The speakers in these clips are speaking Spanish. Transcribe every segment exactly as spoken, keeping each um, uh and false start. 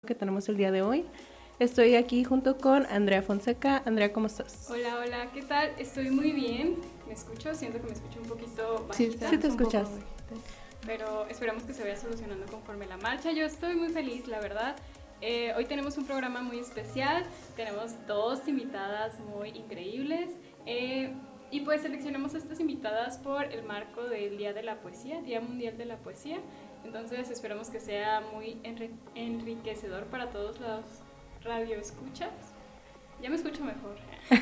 que tenemos el día de hoy. Estoy aquí junto con Andrea Fonseca. Andrea, ¿cómo estás? Hola, hola, ¿qué tal? Estoy muy bien. ¿Me escucho? Siento que me escucho un poquito bajita. Sí, sí te escuchas. Pero esperamos que se vaya solucionando conforme la marcha. Yo estoy muy feliz, la verdad. Eh, hoy tenemos un programa muy especial. Tenemos dos invitadas muy increíbles. Eh, y pues seleccionamos a estas invitadas por el marco del Día de la Poesía, Día Mundial de la Poesía. Entonces esperamos que sea muy enri- enriquecedor para todos los radioescuchas. Ya me escucho mejor.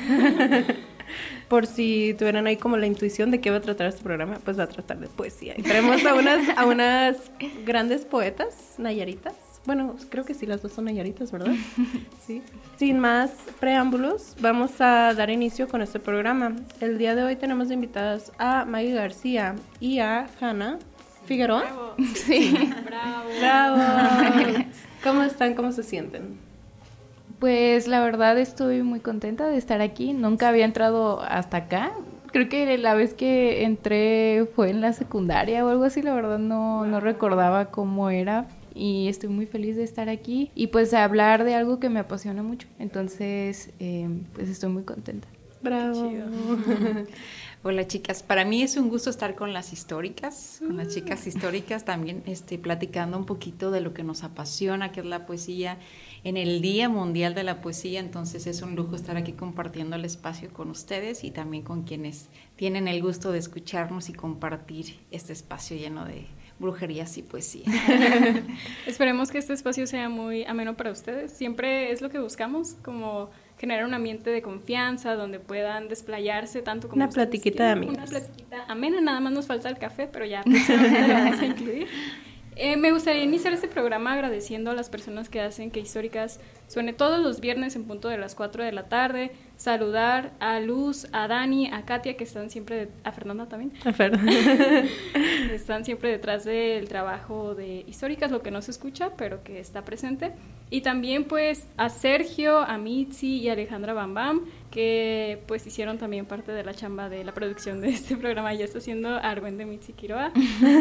Por si tuvieran ahí como la intuición de qué va a tratar este programa, pues va a tratar de poesía. Y tenemos a unas, a unas grandes poetas nayaritas. Bueno, creo que sí, las dos son nayaritas, ¿verdad? Sí. Sin más preámbulos, vamos a dar inicio con este programa. El día de hoy tenemos invitadas a Maggie García y a Hanna Figueroa. Bravo. Sí. Bravo. Bravo. ¿Cómo están? ¿Cómo se sienten? Pues la verdad estoy muy contenta de estar aquí. Nunca había entrado hasta acá. Creo que la vez que entré fue en la secundaria o algo así. La verdad no, no recordaba cómo era. Y estoy muy feliz de estar aquí. Y pues hablar de algo que me apasiona mucho. Entonces, eh, pues estoy muy contenta. Bravo. Hola chicas, para mí es un gusto estar con las históricas, con las chicas históricas también, este, platicando un poquito de lo que nos apasiona, que es la poesía, en el Día Mundial de la Poesía. Entonces es un lujo estar aquí compartiendo el espacio con ustedes y también con quienes tienen el gusto de escucharnos y compartir este espacio lleno de brujerías y poesía. Esperemos que este espacio sea muy ameno para ustedes. Siempre es lo que buscamos, como generar un ambiente de confianza donde puedan desplayarse tanto como una platiquita de amigas. Una platiquita amena, nada más nos falta el café, pero ya próximamente lo vamos a incluir. Eh, me gustaría iniciar este programa agradeciendo a las personas que hacen que Históricas suene todos los viernes en punto de las cuatro de la tarde. Saludar a Luz, a Dani, a Katia, que están siempre, de, a Fernanda también, A Fernanda. están siempre detrás del trabajo de Históricas, lo que no se escucha, pero que está presente. Y también pues a Sergio, a Mitzi y a Alejandra Bambam, que pues hicieron también parte de la chamba de la producción de este programa. Ya está haciendo Argüen de Mitzi Quiroa.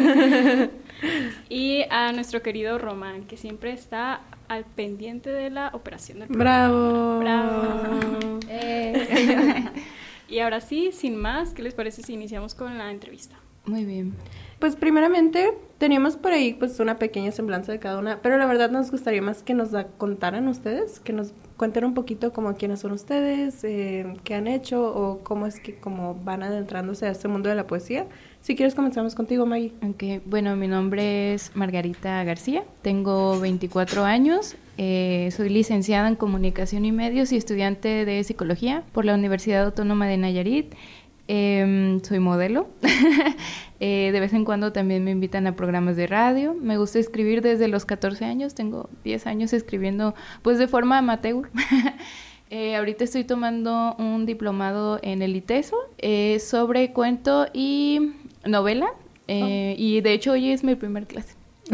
Y a nuestro querido Román, que siempre está al pendiente de la operación del programa. Bravo. Bravo. Eh. Y ahora sí, sin más, ¿qué les parece si iniciamos con la entrevista? Muy bien. Pues primeramente teníamos por ahí pues una pequeña semblanza de cada una, pero la verdad nos gustaría más que nos la contaran ustedes, que nos cuenten un poquito como quiénes son ustedes, eh, qué han hecho o cómo es que como van adentrándose a este mundo de la poesía. Si quieres comenzamos contigo, Maggie. Ok, bueno, mi nombre es Margarita García, tengo veinticuatro años, eh, soy licenciada en Comunicación y Medios y estudiante de Psicología por la Universidad Autónoma de Nayarit. Eh, soy modelo. eh, de vez en cuando también me invitan a programas de radio. Me gusta escribir desde los catorce años, tengo diez años escribiendo pues de forma amateur. Eh, ahorita estoy tomando un diplomado en el ITESO eh, sobre cuento y novela, eh, oh. y de hecho hoy es mi primer clase.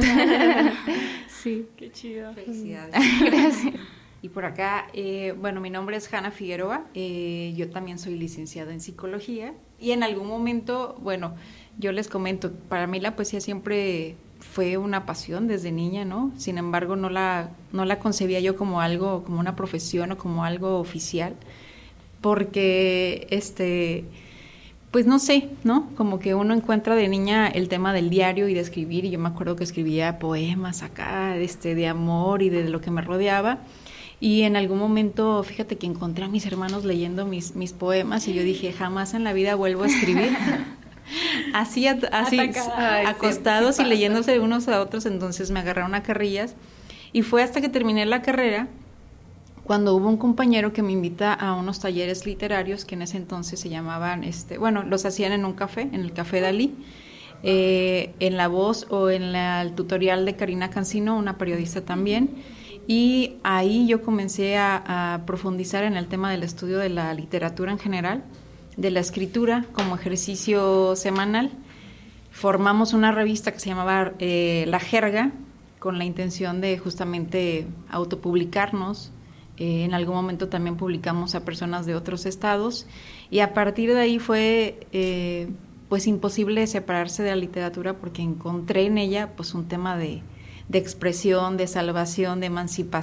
Sí, qué chido. Felicidades. Gracias. Y por acá, eh, bueno, mi nombre es Hanna Figueroa, eh, yo también soy licenciada en Psicología y en algún momento, bueno, yo les comento, para mí la poesía siempre fue una pasión desde niña, ¿no? Sin embargo, no la, no la concebía yo como algo, como una profesión o como algo oficial, porque, este, pues no sé, ¿no? Como que uno encuentra de niña el tema del diario y de escribir, y yo me acuerdo que escribía poemas acá, este, de amor y de lo que me rodeaba. Y en algún momento, fíjate que encontré a mis hermanos leyendo mis, mis poemas y yo dije, jamás en la vida vuelvo a escribir. Así, así Atacada. acostados sí, sí y leyéndose unos a otros, entonces me agarraron a carrillas. Y fue hasta que terminé la carrera, cuando hubo un compañero que me invita a unos talleres literarios que en ese entonces se llamaban, este, bueno, los hacían en un café, en el Café Dalí, eh, en La Voz o en la, el tutorial de Karina Cancino, una periodista también. Y ahí yo comencé a, a profundizar en el tema del estudio de la literatura en general, de la escritura como ejercicio semanal. Formamos una revista que se llamaba eh, La Jerga, con la intención de justamente autopublicarnos. Eh, en algún momento también publicamos a personas de otros estados y a partir de ahí fue eh, pues imposible separarse de la literatura porque encontré en ella pues un tema de de expresión, de salvación, de emancipación.